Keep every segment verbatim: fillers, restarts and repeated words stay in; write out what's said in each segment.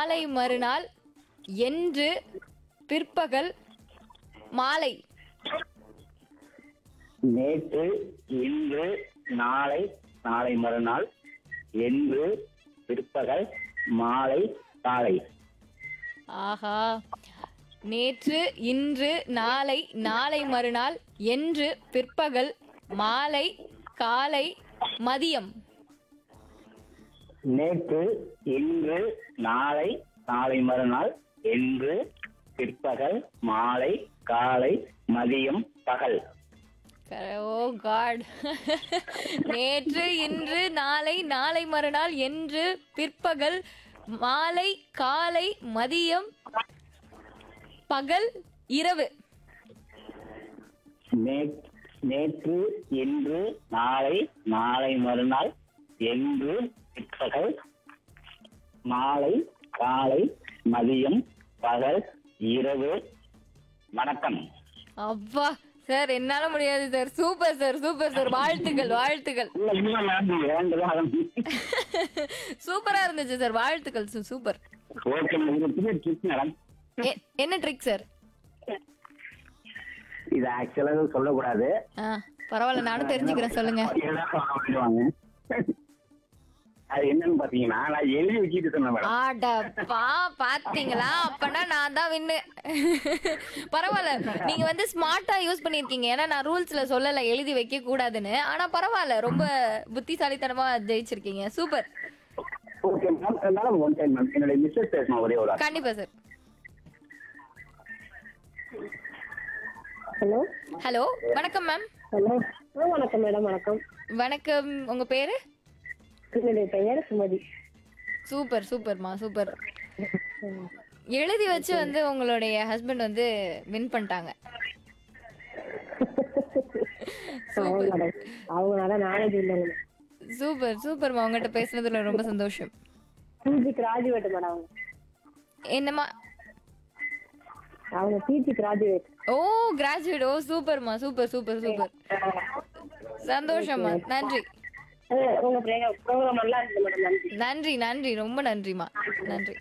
நாளை மறுநாள் என்று பிற்பகல் மாலை. நேற்று, இன்று, நாளை, நாளை மறுநாள், என்று, பிற்பகல், மாலை, காலை. ஆஹா, நேற்று, இன்று, நாளை, நாளை மறுநாள், என்று, பிற்பகல், மாலை, காலை, மதியம். நேற்று, இன்று, நாளை, நாளை மறுநாள், என்று, பிற்பகல், மாலை, காலை, மதியம், பகல். ஓ காட். நேற்று, இன்று, நாளை, நாளை மறுநாள், என்று, பிற்பகல், மாலை, காலை, மதியம், பகல், இரவு. நே- நேற்று, இன்று, நாளை, நாளை மறுநாள், என்று, பிற்பகல், மாலை, காலை, மதியம், பகல், இரவு. வணக்கம். அப்பா சார், என்னால முடியாது sir. Super sir, super sir. வாழ்த்துக்கள், வாழ்த்துக்கள். இல்ல, இன்னும் மேம் வேண்டதான். சூப்பரா இருந்துச்சு சார். வாழ்த்துக்கள் sir. Super. Okay madam, trick madam. எ- என்ன ட்ரிக் சார்? இது ஆக்சுவலா சொல்லக்கூடாது. ஆ, பரவாயில்ல, நானும் தெரிஞ்சுக்கிறேன். சொல்லுங்க. சொல்லுவாங்க. அது என்னன்னு பாத்தீங்கன்னா, நான் எழுதி வச்சுட்டு சொன்னேன் மேடம். ஆடப்பா, பாத்தீங்களா? அப்பனா நான் தான் வின்னு. பரவாயில்ல, நீங்க வந்து ஸ்மார்ட்டா யூஸ் பண்ணிருக்கீங்க. ஏன்னா நான் ரூல்ஸ்ல சொல்லல எழுதி வைக்க கூடாதுன்னு. ஆனா பரவாயில்ல, ரொம்ப புத்திசாலித்தனமா ஜெயிச்சிருக்கீங்க. Super. Okay ma'am, madam one time ma'am என்னோட மிஸ்ஸஸ் பேசணும் ஒரே ஒரு. கண்டிப்பா சார். ஹலோ ஹலோ, வணக்கம் மேம். ஹலோ ஆ வணக்கம் மேடம். வணக்கம். வணக்கம். உங்க பேரு? என்னுடைய பெயர் சுமதி. சூப்பர், சூப்பர்மா, சூப்பர். எழுதி வச்சு வந்து உங்களுடைய ஹஸ்பண்ட் வந்து வின் பண்ணிட்டாங்க. ஆமா மேடம், அவங்களால நாலேஜ் இல்லைங்க. சூப்பர், சூப்பர்மா. உங்ககிட்ட பேசுனதுல ரொம்ப சந்தோஷம். PG graduate madam. அவங்க என்னம்மா? அவங்க பிஜி கிராஜுவேட். ஓ, கிராஜுவேட். ஓ, சூப்பர்மா. Super, super, super. சந்தோஷம்மா. நன்றி. உங்க ப்ரோக்ராம் நல்லா இருக்கு மேடம். நன்றி. நன்றி, நன்றி, ரொம்ப நன்றிமா. நன்றி.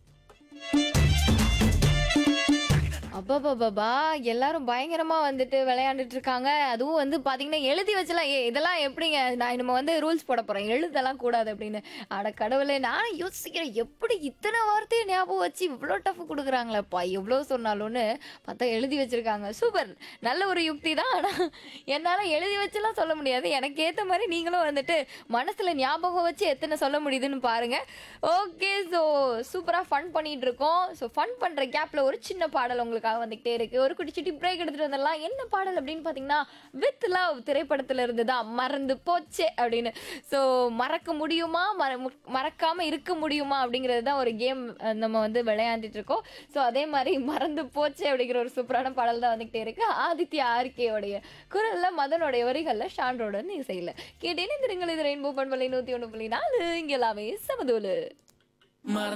அப்பா, எல்லாரும் பயங்கரமா வந்துட்டு விளையாண்டுட்டு இருக்காங்க. அதுவும் வந்து பாத்தீங்கன்னா எழுதி வச்சலாம். ஏ இதெல்லாம் எப்படிங்க, நான் நம்ம வந்து ரூல்ஸ் போட போறேன், எழுதலாம் கூடாது அப்படின்னு. அட கடவுளே, நானும் யோசிக்கிறேன், எப்படி இத்தனை வார்த்தையை ஞாபகம் வச்சு இவ்வளோ டஃப் கொடுக்குறாங்களேப்பா, எவ்வளோ சொன்னாலும்னு பார்த்தா எழுதி வச்சிருக்காங்க. சூப்பர், நல்ல ஒரு யுக்தி தான். ஆனால் என்னால் எழுதி வச்சுலாம் சொல்ல முடியாது. எனக்கு ஏற்ற மாதிரி நீங்களும் வந்துட்டு மனசில் ஞாபகம் வச்சு எத்தனை சொல்ல முடியுதுன்னு பாருங்க. ஓகே, ஸோ சூப்பராக ஃபன் பண்ணிட்டு இருக்கோம். ஸோ ஃபன் பண்ணுற கேப்பில் ஒரு சின்ன பாடல் உங்களுக்கு வந்துகிட்டே இருக்கு. ஒரு குட்டி சிட்டி பிரேக் எடுத்துட்டு வந்துடலாம். என்ன பாடல் அப்படின்னு பாத்தீங்கன்னா, வித் லவ் திரைப்படத்துல இருந்துதான் மறந்து போச்சே அப்படின்னு. ஸோ மறக்க முடியுமா, மறக்காம இருக்க முடியுமா அப்படிங்கிறது தான் ஒரு கேம் நம்ம வந்து விளையாண்டுட்டு இருக்கோம். ஸோ அதே மாதிரி மறந்து போச்சே அப்படிங்கிற ஒரு சூப்பரான பாடல் தான் வந்துகிட்டே இருக்கு. ஆதித்யா ஆர்கேயோடைய குரல்ல, மதனுடைய வரிகள்ல, ஷான்றோட இசையில கேட்டேன். இந்த இது ரெயின்போ பண்பலை நூத்தி ஒண்ணு புள்ளி நாலு. இங்க எல்லாமே சமதூலு.